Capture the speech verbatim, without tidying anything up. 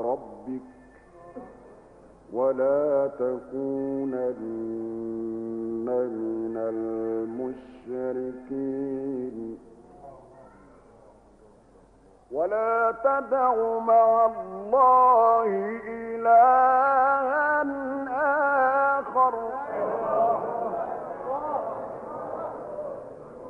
ربك ولا تكونن من المشركين ولا تدع مع الله إلها